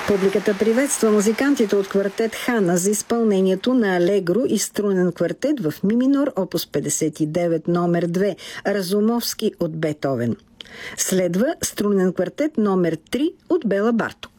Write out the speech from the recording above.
Публиката приветства музикантите от квартет Хана за изпълнението на Алегро и струнен квартет в ми минор, опус 59, номер 2, Разумовски от Бетовен. Следва струнен квартет номер 3 от Бела Барток.